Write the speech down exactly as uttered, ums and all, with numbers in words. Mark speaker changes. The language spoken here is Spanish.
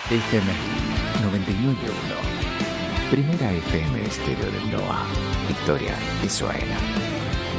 Speaker 1: F M noventa y nueve punto uno. Primera F M estéreo del N O A. Victoria y Suaena.